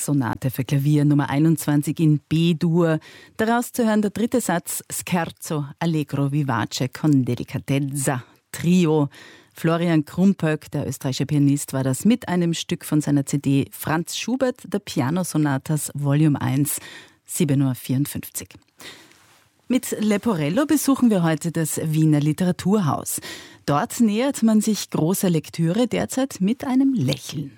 Sonate für Klavier Nummer 21 in B-Dur. Daraus zu hören der dritte Satz Scherzo Allegro Vivace con Delicatezza Trio. Florian Krumpöck, der österreichische Pianist, war das mit einem Stück von seiner CD Franz Schubert, der Pianosonatas Volume 1, 7:54 Uhr. Mit Leporello besuchen wir heute das Wiener Literaturhaus. Dort nähert man sich großer Lektüre derzeit mit einem Lächeln.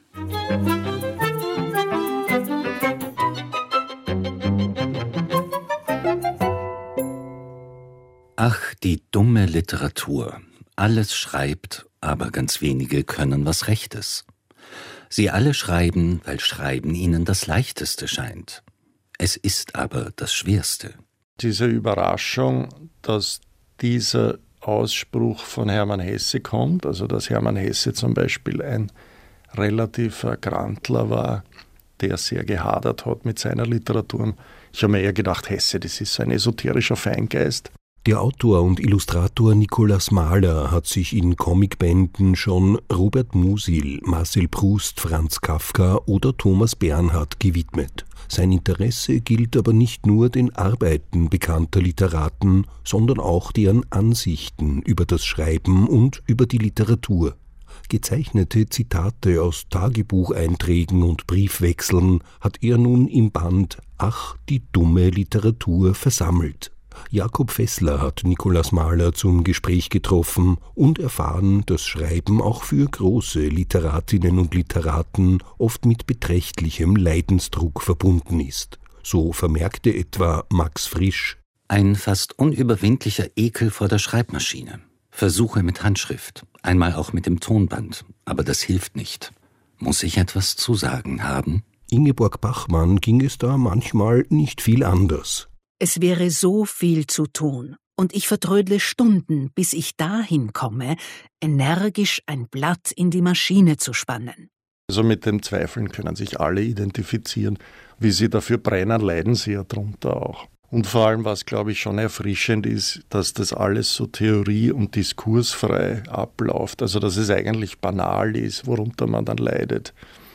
Ach, die dumme Literatur. Alles schreibt, aber ganz wenige können was Rechtes. Sie alle schreiben, weil Schreiben ihnen das Leichteste scheint. Es ist aber das Schwerste. Diese Überraschung, dass dieser Ausspruch von Hermann Hesse kommt, also dass Hermann Hesse zum Beispiel ein relativer Grantler war, der sehr gehadert hat mit seiner Literatur. Ich habe mir eher gedacht, Hesse, das ist so ein esoterischer Feingeist. Der Autor und Illustrator Nikolaus Mahler hat sich in Comicbänden schon Robert Musil, Marcel Proust, Franz Kafka oder Thomas Bernhard gewidmet. Sein Interesse gilt aber nicht nur den Arbeiten bekannter Literaten, sondern auch deren Ansichten über das Schreiben und über die Literatur. Gezeichnete Zitate aus Tagebucheinträgen und Briefwechseln hat er nun im Band »Ach, die dumme Literatur« versammelt. Jakob Fessler hat Nikolaus Mahler zum Gespräch getroffen und erfahren, dass Schreiben auch für große Literatinnen und Literaten oft mit beträchtlichem Leidensdruck verbunden ist. So vermerkte etwa Max Frisch: Ein fast unüberwindlicher Ekel vor der Schreibmaschine. Versuche mit Handschrift, einmal auch mit dem Tonband, aber das hilft nicht. Muss ich etwas zu sagen haben? Ingeborg Bachmann ging es da manchmal nicht viel anders. Es wäre so viel zu tun, und ich vertrödle Stunden, bis ich dahin komme, energisch ein Blatt in die Maschine zu spannen. Also mit den Zweifeln können sich alle identifizieren. Wie sie dafür brennen, leiden sie ja drunter auch. Und vor allem, was, glaube ich, schon erfrischend ist, dass das alles so theorie- und diskursfrei abläuft. Also dass es eigentlich banal ist, worunter man dann leidet.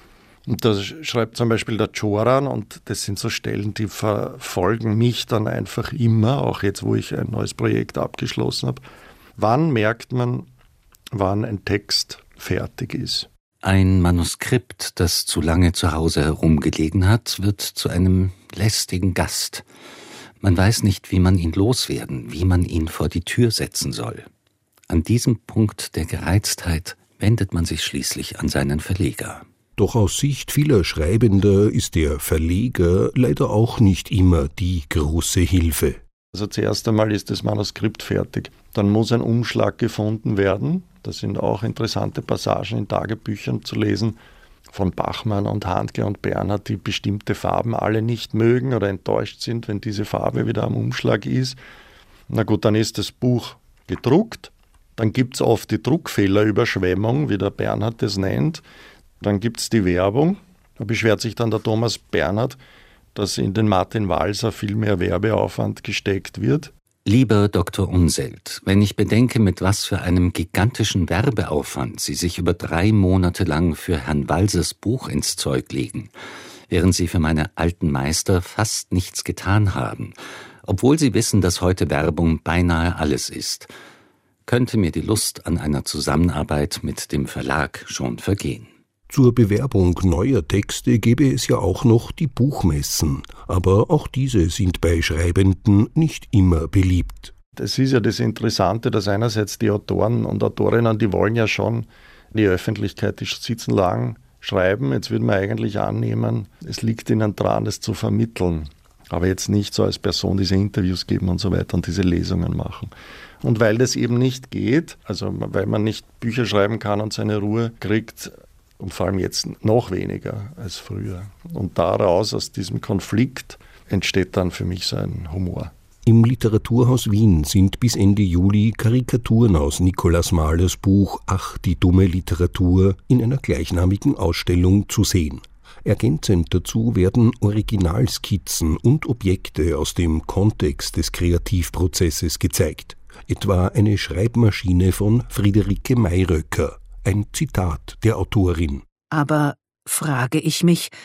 Und da schreibt zum Beispiel der Czoran, und das sind so Stellen, die verfolgen mich dann einfach immer, auch jetzt, wo ich ein neues Projekt abgeschlossen habe. Wann merkt man, wann ein Text fertig ist? Ein Manuskript, das zu lange zu Hause herumgelegen hat, wird zu einem lästigen Gast. Man weiß nicht, wie man ihn loswerden, wie man ihn vor die Tür setzen soll. An diesem Punkt der Gereiztheit wendet man sich schließlich an seinen Verleger. Doch aus Sicht vieler Schreibender ist der Verleger leider auch nicht immer die große Hilfe. Also zuerst einmal ist das Manuskript fertig. Dann muss ein Umschlag gefunden werden. Da sind auch interessante Passagen in Tagebüchern zu lesen von Bachmann und Handke und Bernhard, die bestimmte Farben alle nicht mögen oder enttäuscht sind, wenn diese Farbe wieder am Umschlag ist. Na gut, dann ist das Buch gedruckt. Dann gibt es oft die Druckfehlerüberschwemmung, wie der Bernhard das nennt. Dann gibt es die Werbung. Da beschwert sich dann der Thomas Bernhard, dass in den Martin Walser viel mehr Werbeaufwand gesteckt wird. Lieber Dr. Unseld, wenn ich bedenke, mit was für einem gigantischen Werbeaufwand Sie sich über 3 Monate lang für Herrn Walsers Buch ins Zeug legen, während Sie für meine alten Meister fast nichts getan haben, obwohl Sie wissen, dass heute Werbung beinahe alles ist, könnte mir die Lust an einer Zusammenarbeit mit dem Verlag schon vergehen. Zur Bewerbung neuer Texte gäbe es ja auch noch die Buchmessen, aber auch diese sind bei Schreibenden nicht immer beliebt. Das ist ja das Interessante, dass einerseits die Autoren und Autorinnen, die wollen ja schon die Öffentlichkeit, die sitzen lang, schreiben. Jetzt würde man eigentlich annehmen, es liegt ihnen dran, es zu vermitteln. Aber jetzt nicht so als Person diese Interviews geben und so weiter und diese Lesungen machen. Und weil das eben nicht geht, also weil man nicht Bücher schreiben kann und seine Ruhe kriegt, und vor allem jetzt noch weniger als früher. Und daraus, aus diesem Konflikt, entsteht dann für mich so ein Humor. Im Literaturhaus Wien sind bis Ende Juli Karikaturen aus Nikolaus Mahlers Buch »Ach, die dumme Literatur« in einer gleichnamigen Ausstellung zu sehen. Ergänzend dazu werden Originalskizzen und Objekte aus dem Kontext des Kreativprozesses gezeigt. Etwa eine Schreibmaschine von Friederike Mayröcker. Ein Zitat der Autorin. Aber, frage ich mich,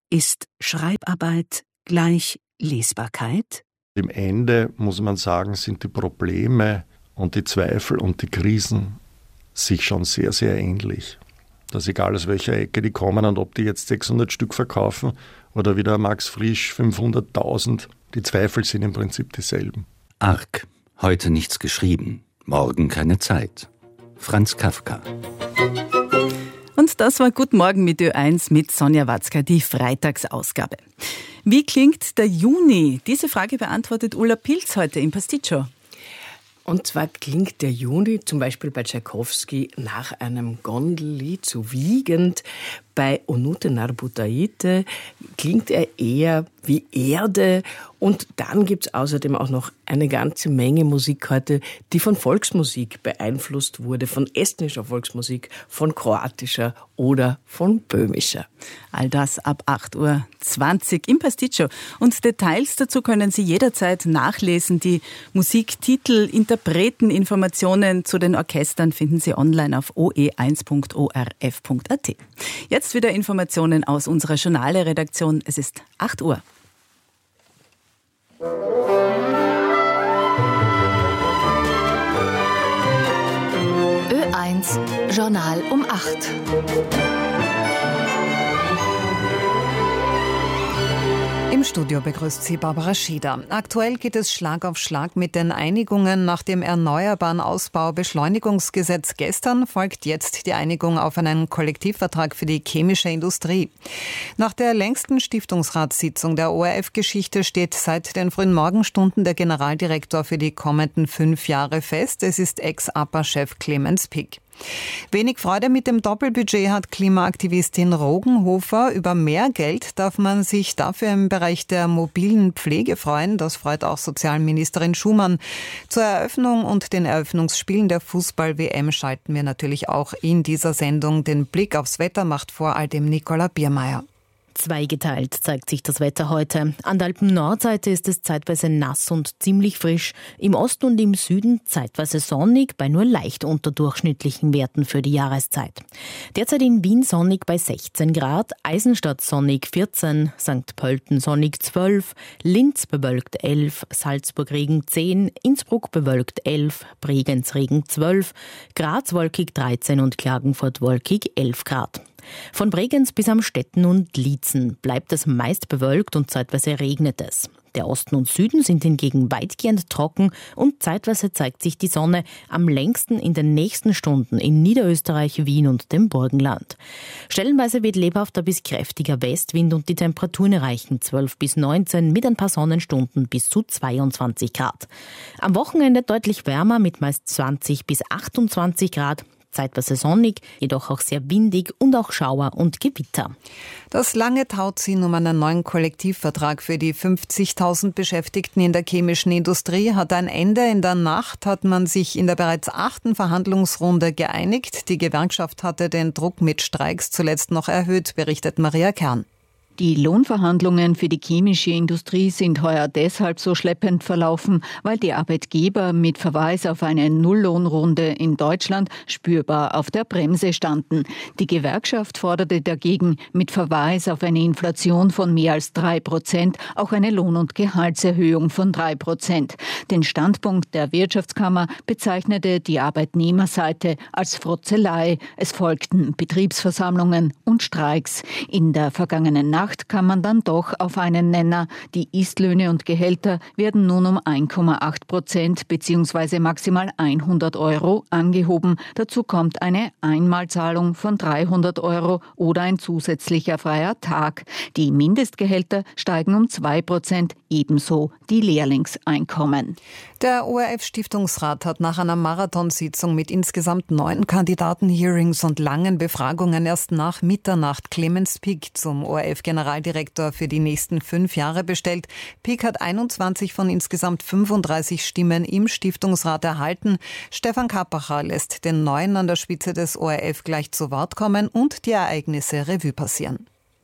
Ist Schreibarbeit gleich Lesbarkeit? Im Ende, muss man sagen, sind die Probleme und die Zweifel und die Krisen sich schon sehr, sehr ähnlich. Dass egal aus welcher Ecke die kommen und ob die jetzt 600 Stück verkaufen oder wie der Max Frisch 500.000, die Zweifel sind im Prinzip dieselben. Arg, heute nichts geschrieben, morgen keine Zeit. Franz Kafka. Und das war Guten Morgen mit Ö1 mit Sonja Watzka, die Freitagsausgabe. Wie klingt der Juni? Diese Frage beantwortet Ulla Pilz heute im Pasticcio. Und zwar klingt der Juni zum Beispiel bei Tschaikowski nach einem Gondellied so wiegend. Bei Onute Narbutaite klingt er eher wie Erde. Und dann gibt's außerdem auch noch eine ganze Menge Musik heute, die von Volksmusik beeinflusst wurde, von estnischer Volksmusik, von kroatischer oder von böhmischer. All das ab 8.20 Uhr im Pasticcio. Und Details dazu können Sie jederzeit nachlesen. Die Musiktitel, Interpreten, Informationen zu den Orchestern finden Sie online auf oe1.orf.at. Jetzt wieder Informationen aus unserer Journale-Redaktion. Es ist 8 Uhr. Ö1 Journal um 8. Im Studio begrüßt Sie Barbara Schieder. Aktuell geht es Schlag auf Schlag mit den Einigungen nach dem Erneuerbaren Ausbau-Beschleunigungsgesetz. Gestern folgt jetzt die Einigung auf einen Kollektivvertrag für die chemische Industrie. Nach der längsten Stiftungsratssitzung der ORF-Geschichte steht seit den frühen Morgenstunden der Generaldirektor für die kommenden 5 Jahre fest. Es ist Ex-APA-Chef Clemens Pick. Wenig Freude mit dem Doppelbudget hat Klimaaktivistin Rogenhofer. Über mehr Geld darf man sich dafür im Bereich der mobilen Pflege freuen. Das freut auch Sozialministerin Schumann. Zur Eröffnung und den Eröffnungsspielen der Fußball-WM schalten wir natürlich auch in dieser Sendung den Blick aufs Wetter, macht vor allem Nicola Biermeier. Zweigeteilt zeigt sich das Wetter heute. An der Alpen-Nordseite ist es zeitweise nass und ziemlich frisch. Im Osten und im Süden zeitweise sonnig, bei nur leicht unterdurchschnittlichen Werten für die Jahreszeit. Derzeit in Wien sonnig bei 16 Grad, Eisenstadt sonnig 14, St. Pölten sonnig 12, Linz bewölkt 11, Salzburg Regen 10, Innsbruck bewölkt 11, Bregenz Regen 12, Graz wolkig 13 und Klagenfurt wolkig 11 Grad. Von Bregenz bis Amstetten und Liezen bleibt es meist bewölkt und zeitweise regnet es. Der Osten und Süden sind hingegen weitgehend trocken und zeitweise zeigt sich die Sonne am längsten in den nächsten Stunden in Niederösterreich, Wien und dem Burgenland. Stellenweise weht lebhafter bis kräftiger Westwind und die Temperaturen erreichen 12 bis 19 mit ein paar Sonnenstunden bis zu 22 Grad. Am Wochenende deutlich wärmer mit meist 20 bis 28 Grad. Zeitweise sonnig, jedoch auch sehr windig und auch Schauer und Gewitter. Das lange Tauziehen um einen neuen Kollektivvertrag für die 50.000 Beschäftigten in der chemischen Industrie hat ein Ende. In der Nacht hat man sich in der bereits 8. Verhandlungsrunde geeinigt. Die Gewerkschaft hatte den Druck mit Streiks zuletzt noch erhöht, berichtet Maria Kern. Die Lohnverhandlungen für die chemische Industrie sind heuer deshalb so schleppend verlaufen, weil die Arbeitgeber mit Verweis auf eine Nulllohnrunde in Deutschland spürbar auf der Bremse standen. Die Gewerkschaft forderte dagegen mit Verweis auf eine Inflation von mehr als 3% auch eine Lohn- und Gehaltserhöhung von 3%. Den Standpunkt der Wirtschaftskammer bezeichnete die Arbeitnehmerseite als Frotzelei. Es folgten Betriebsversammlungen und Streiks. In der vergangenen Nacht kann man dann doch auf einen Nenner. Die Istlöhne und Gehälter werden nun um 1,8% bzw. maximal 100 Euro angehoben. Dazu kommt eine Einmalzahlung von 300 Euro oder ein zusätzlicher freier Tag. Die Mindestgehälter steigen um 2%, ebenso die Lehrlingseinkommen. Der ORF-Stiftungsrat hat nach einer Marathonsitzung mit insgesamt 9 Kandidaten-Hearings und langen Befragungen erst nach Mitternacht Clemens Pick zum ORF-Generaldirektor für die nächsten 5 Jahre bestellt. Pick hat 21 von insgesamt 35 Stimmen im Stiftungsrat erhalten. Stefan Kappacher lässt den Neuen an der Spitze des ORF gleich zu Wort kommen und die Ereignisse Revue passieren.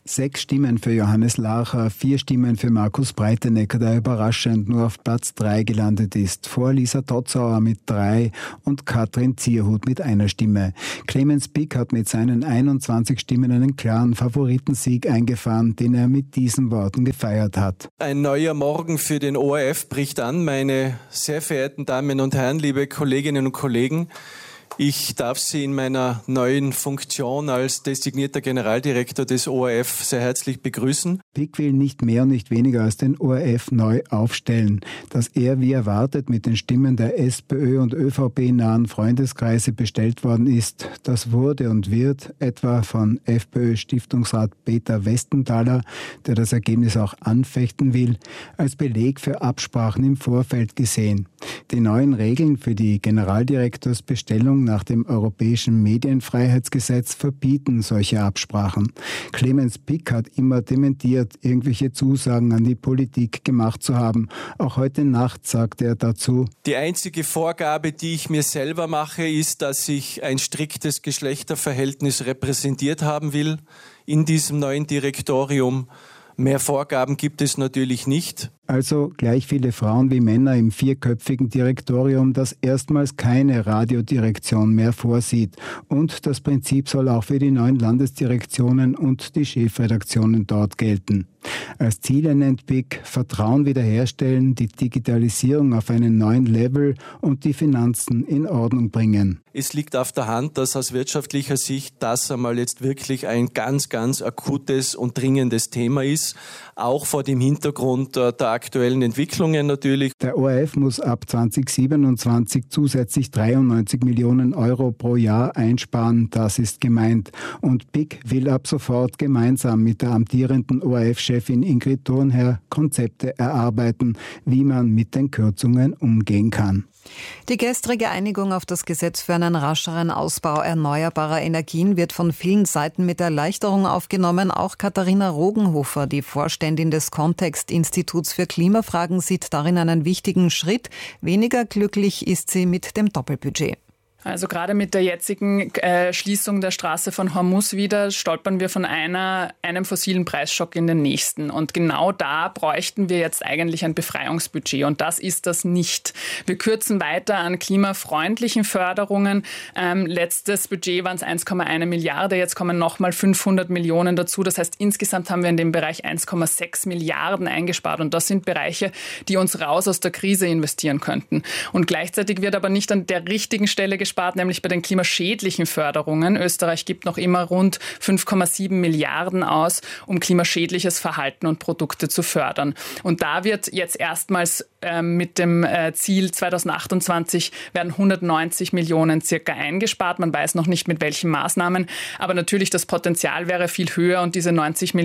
6 Stimmen für Johannes Lacher, 4 Stimmen für Markus Breitenecker, der überraschend nur auf Platz 3 gelandet ist, vor Lisa Totzauer mit 3 und Katrin Zierhut mit 1 Stimme. Clemens Pick hat mit seinen 21 Stimmen einen klaren Favoritensieg eingefahren, den er mit diesen Worten gefeiert hat. Ein neuer Morgen für den ORF bricht an, meine sehr verehrten Damen und Herren, liebe Kolleginnen und Kollegen. Ich darf Sie in meiner neuen Funktion als designierter Generaldirektor des ORF sehr herzlich begrüßen. Pick will nicht mehr und nicht weniger als den ORF neu aufstellen. Dass er, wie erwartet, mit den Stimmen der SPÖ und ÖVP-nahen Freundeskreise bestellt worden ist, das wurde und wird etwa von FPÖ-Stiftungsrat Peter Westenthaler, der das Ergebnis auch anfechten will, als Beleg für Absprachen im Vorfeld gesehen. Die neuen Regeln für die Generaldirektorsbestellung nach dem Europäischen Medienfreiheitsgesetz verbieten solche Absprachen. Clemens Pick hat immer dementiert, irgendwelche Zusagen an die Politik gemacht zu haben. Auch heute Nacht sagte er dazu: Die einzige Vorgabe, die ich mir selber mache, ist, dass ich ein striktes Geschlechterverhältnis repräsentiert haben will in diesem neuen Direktorium. Mehr Vorgaben gibt es natürlich nicht. Also gleich viele Frauen wie Männer im 4-köpfigen Direktorium, das erstmals keine Radiodirektion mehr vorsieht. Und das Prinzip soll auch für die neuen Landesdirektionen und die Chefredaktionen dort gelten. Als Ziele nennt Pick Vertrauen wiederherstellen, die Digitalisierung auf einen neuen Level und die Finanzen in Ordnung bringen. Es liegt auf der Hand, dass aus wirtschaftlicher Sicht das einmal jetzt wirklich ein ganz, ganz akutes und dringendes Thema ist. Auch vor dem Hintergrund der aktuellen Entwicklungen natürlich. Der ORF muss ab 2027 zusätzlich 93 Millionen Euro pro Jahr einsparen, das ist gemeint. Und Pick will ab sofort gemeinsam mit der amtierenden ORF-Chefin Ingrid Thurnherr Konzepte erarbeiten, wie man mit den Kürzungen umgehen kann. Die gestrige Einigung auf das Gesetz für einen rascheren Ausbau erneuerbarer Energien wird von vielen Seiten mit Erleichterung aufgenommen. Auch Katharina Rogenhofer, die Vorständin des Kontext-Instituts für Klimafragen, sieht darin einen wichtigen Schritt. Weniger glücklich ist sie mit dem Doppelbudget. Also gerade mit der jetzigen Schließung der Straße von Hormuz wieder stolpern wir von einem fossilen Preisschock in den nächsten. Und genau da bräuchten wir jetzt eigentlich ein Befreiungsbudget. Und das ist das nicht. Wir kürzen weiter an klimafreundlichen Förderungen. Letztes Budget waren es 1,1 Milliarde. Jetzt kommen nochmal 500 Millionen dazu. Das heißt, insgesamt haben wir in dem Bereich 1,6 Milliarden eingespart. Und das sind Bereiche, die uns raus aus der Krise investieren könnten. Und gleichzeitig wird aber nicht an der richtigen Stelle gespart, nämlich bei den klimaschädlichen Förderungen. Österreich gibt noch immer rund 5,7 Milliarden aus, um klimaschädliches Verhalten und Produkte zu fördern. Und da wird jetzt erstmals mit dem Ziel 2028 werden 190 Millionen circa eingespart. Man weiß noch nicht mit welchen Maßnahmen, aber natürlich das Potenzial wäre viel höher und diese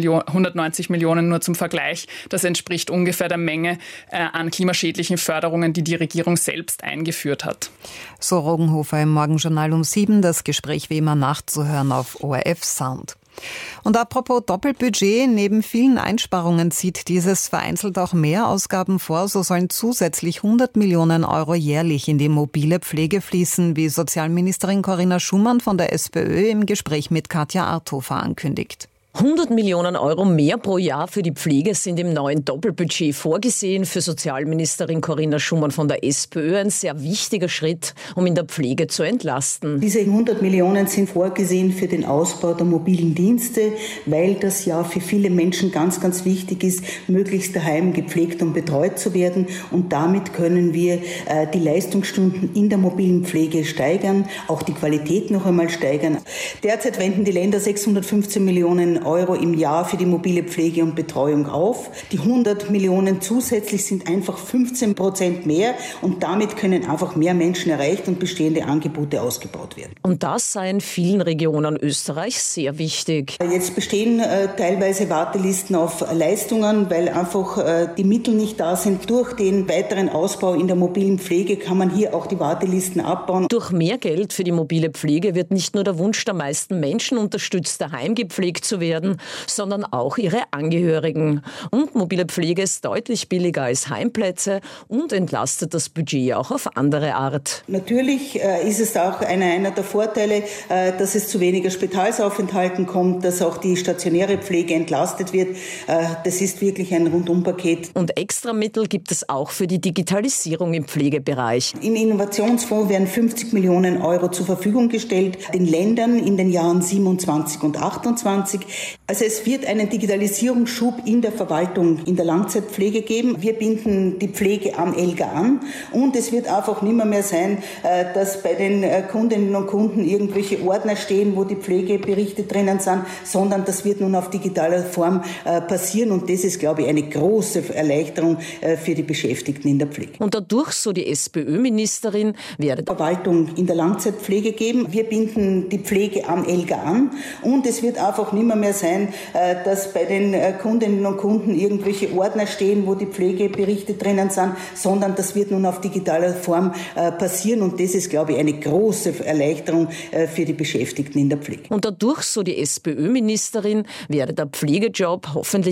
190 Millionen nur zum Vergleich, das entspricht ungefähr der Menge an klimaschädlichen Förderungen, die die Regierung selbst eingeführt hat. So Rogenhofer im Morgenjournal um 7, das Gespräch wie immer nachzuhören auf ORF Sound. Und apropos Doppelbudget, neben vielen Einsparungen sieht dieses vereinzelt auch Mehrausgaben vor. So sollen zusätzlich 100 Millionen Euro jährlich in die mobile Pflege fließen, wie Sozialministerin Corinna Schumann von der SPÖ im Gespräch mit Katja Arthofer ankündigt. 100 Millionen Euro mehr pro Jahr für die Pflege sind im neuen Doppelbudget vorgesehen. Für Sozialministerin Corinna Schumann von der SPÖ ein sehr wichtiger Schritt, um in der Pflege zu entlasten. Diese 100 Millionen sind vorgesehen für den Ausbau der mobilen Dienste, weil das ja für viele Menschen ganz, ganz wichtig ist, möglichst daheim gepflegt und betreut zu werden. Und damit können wir die Leistungsstunden in der mobilen Pflege steigern, auch die Qualität noch einmal steigern. Derzeit wenden die Länder 615 Millionen Euro im Jahr für die mobile Pflege und Betreuung auf. Die 100 Millionen zusätzlich sind einfach 15% mehr und damit können einfach mehr Menschen erreicht und bestehende Angebote ausgebaut werden. Und das sei in vielen Regionen Österreichs sehr wichtig. Jetzt bestehen teilweise Wartelisten auf Leistungen, weil einfach die Mittel nicht da sind. Durch den weiteren Ausbau in der mobilen Pflege kann man hier auch die Wartelisten abbauen. Durch mehr Geld für die mobile Pflege wird nicht nur der Wunsch der meisten Menschen unterstützt, daheim gepflegt zu werden, werden, sondern auch ihre Angehörigen. Und mobile Pflege ist deutlich billiger als Heimplätze und entlastet das Budget auch auf andere Art. Natürlich ist es auch einer der Vorteile, dass es zu weniger Spitalsaufenthalten kommt, dass auch die stationäre Pflege entlastet wird. Das ist wirklich ein Rundumpaket. Und Extramittel gibt es auch für die Digitalisierung im Pflegebereich. Im Innovationsfonds werden 50 Millionen Euro zur Verfügung gestellt, den Ländern in den Jahren 27 und 28. Also es wird einen Digitalisierungsschub in der Verwaltung, in der Langzeitpflege geben. Wir binden die Pflege am ELGA an und es wird einfach nicht mehr sein, dass bei den Kundinnen und Kunden irgendwelche Ordner stehen, wo die Pflegeberichte drinnen sind, sondern das wird nun auf digitaler Form passieren und das ist, glaube ich, eine große Erleichterung für die Beschäftigten in der Pflege. Und dadurch, so die SPÖ-Ministerin, werde Verwaltung in der Langzeitpflege geben. Wir binden die Pflege am ELGA an und es wird einfach nicht mehr sein, dass bei den Kundinnen und Kunden irgendwelche Ordner stehen, wo die Pflegeberichte drinnen sind, sondern das wird nun auf digitaler Form passieren und das ist, glaube ich, eine große Erleichterung für die Beschäftigten in der Pflege. Und dadurch, so die SPÖ-Ministerin, werde der Pflegejob hoffentlich